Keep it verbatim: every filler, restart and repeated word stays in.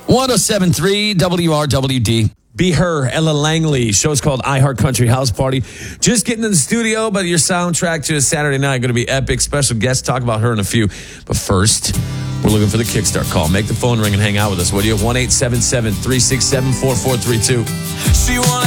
one oh seven point three W R W D. Be Her, Ella Langley. Show's called I Heart Country House Party. Just getting in the studio, but your soundtrack to a Saturday night going to be epic. Special guest, talk about her in a few. But first, we're looking for the Kickstart call. Make the phone ring and hang out with us. What do you have? one eight seven seven, three six seven, four four three two. She wanna